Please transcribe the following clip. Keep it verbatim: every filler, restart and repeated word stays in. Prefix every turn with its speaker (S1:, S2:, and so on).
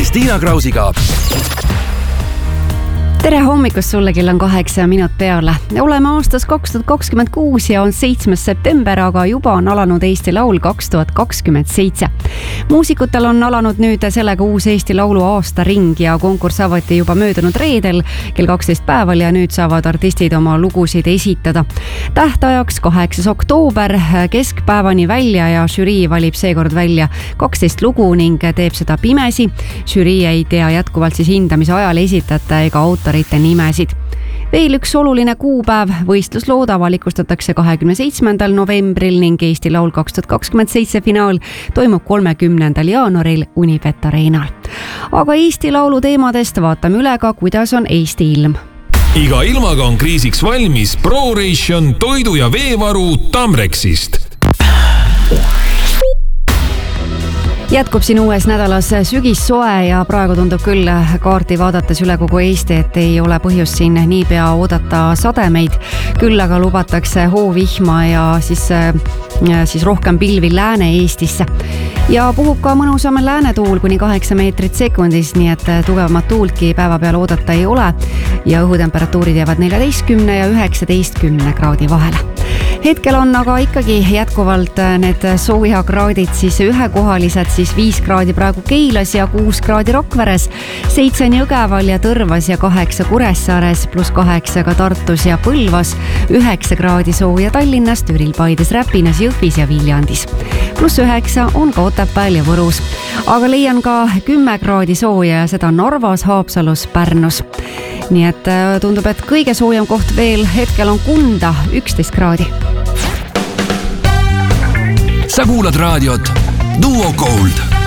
S1: Kristiina Krausiga.
S2: Tere hommikust sulle, kell on kaheksa minut peale. Oleme aastas kaks tuhat kakskümmend kuus ja on seitsmes september, aga juba on alanud Eesti Laul kaks tuhat kakskümmend seitse. Muusikutel on alanud nüüd sellega uus Eesti Laulu aastaring ja konkurss avati juba möödunud reedel kell kaksteist päeval ja nüüd saavad artistid oma lugusid esitada. Tähtajaks kaheksas oktoober keskpäevani välja ja žürii valib seekord välja kaksteist lugu ning teeb seda pimesi. Žürii ei tea jätkuvalt siis hindamise ajal esitajate ega autori nimesid. Veel üks oluline kuupäev, võistluslood avalikustatakse kahekümne seitsmendal novembril ning Eesti Laul kaks tuhat kakskümmend seitse finaal toimub kolmekümnendal jaanuaril Unibet Arenal. Aga Eesti Laulu teemadest vaatame üle ka, kuidas on Eesti ilm.
S3: Iga ilmaga on kriisiks valmis ProRation toidu- ja veevaru Tamrexist.
S2: Jätkub siin uues nädalas sügis soe ja praegu tundub küll kaarti vaadates üle kogu Eesti, et ei ole põhjust siin niipea oodata sademeid. Küll aga lubatakse hoovihma ja siis, siis rohkem pilvi Lääne-Eestisse. Ja puhub ka mõnusam läänetuul kuni kaheksa meetrit sekundis, nii et tugevamat tuultki päeva peal oodata ei ole ja õhutemperatuurid jäävad neljateistkümne ja üheksateistkümne kraadi vahele. Hetkel on aga ikkagi jätkuvalt need soojakraadid siis ühekohalised, siis viis kraadi praegu Keilas ja kuus kraadi Rakveres, seitse Jõgeval ja Tõrvas ja kaheksa Kuressaares, pluss kaheksa ka Tartus ja Põlvas, üheksa kraadi sooja Tallinnas, Türil, Paides, Räpinas, Jõhvis ja Viljandis. Pluss üheksa on ka Otepääl ja Võrus. Aga leian ka kümme kraadi sooja ja seda Narvas, Haapsalus, Pärnus. Nii et tundub, et kõige soojem koht veel hetkel on Kunda, üksteist kraadi.
S1: Sa kuulad raadiot Duo Gold.